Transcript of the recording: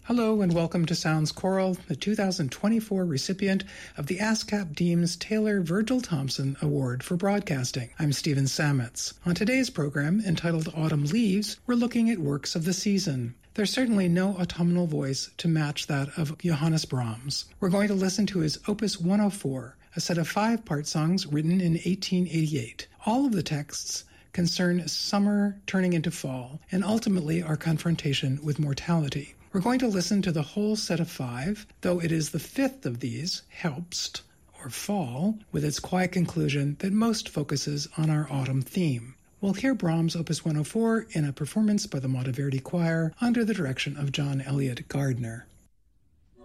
Hello and welcome to Sounds Choral, the 2024 recipient of the ASCAP Deems Taylor Virgil Thompson Award for Broadcasting. I'm Stephen Sametz. On today's program, entitled Autumn Leaves, we're looking at works of the season. There's certainly no autumnal voice to match that of Johannes Brahms. We're going to listen to his Opus 104, a set of 5-part songs written in 1888. All of the texts concern summer turning into fall, and ultimately our confrontation with mortality. We're going to listen to the whole set of 5, though it is the 5th of these, Herbst, or fall, with its quiet conclusion that most focuses on our autumn theme. We'll hear Brahms' Opus 104 in a performance by the Monteverdi Choir under the direction of John Eliot Gardner.